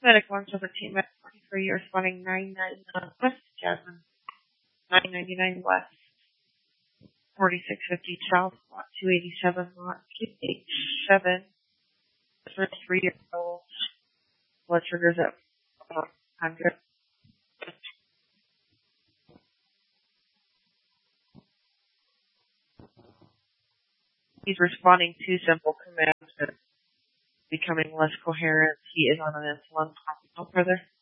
Medic 117, Medic 43, you're responding 999 West, Jasmine. 999 West, 4650 South, lot 287, lot 287. For 3-year-old, blood sugars at 100. He's responding to simple commands and becoming less coherent. He is on an insulin pump. No further.